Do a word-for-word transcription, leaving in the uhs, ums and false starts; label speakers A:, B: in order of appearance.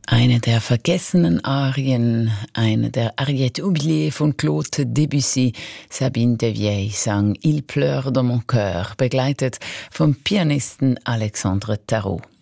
A: Eine der vergessenen Arien, eine der Ariette oubliées von Claude Debussy. Sabine Devieille sang Il pleure dans mon cœur, begleitet vom Pianisten Alexandre Tarot.